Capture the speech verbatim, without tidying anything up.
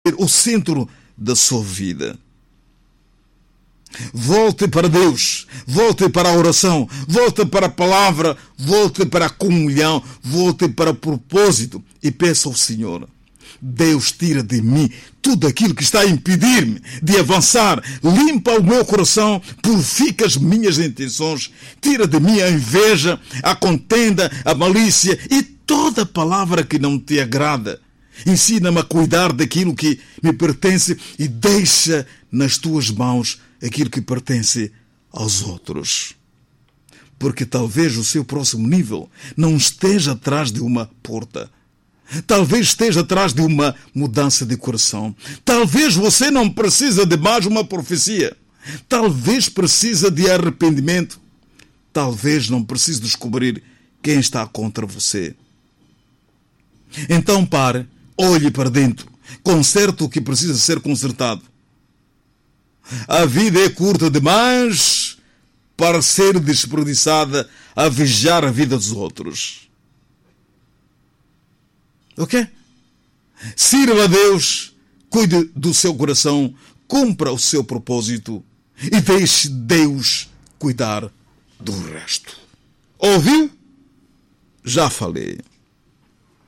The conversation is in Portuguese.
o centro da sua vida. Volte para Deus, volte para a oração, volte para a palavra, volte para a comunhão, volte para o propósito e peça ao Senhor: Deus, tira de mim tudo aquilo que está a impedir-me de avançar, limpa o meu coração, purifica as minhas intenções, tira de mim a inveja, a contenda, a malícia e toda palavra que não te agrada. Ensina-me a cuidar daquilo que me pertence e deixa nas tuas mãos aquilo que pertence aos outros. Porque talvez o seu próximo nível não esteja atrás de uma porta. Talvez esteja atrás de uma mudança de coração. Talvez você não precisa de mais uma profecia. Talvez precisa de arrependimento. Talvez não precise descobrir quem está contra você. Então pare, olhe para dentro, conserte o que precisa ser consertado. A vida é curta demais para ser desperdiçada a vigiar a vida dos outros. Ok? Sirva a Deus, cuide do seu coração, cumpra o seu propósito e deixe Deus cuidar do resto. Ouviu? Já falei.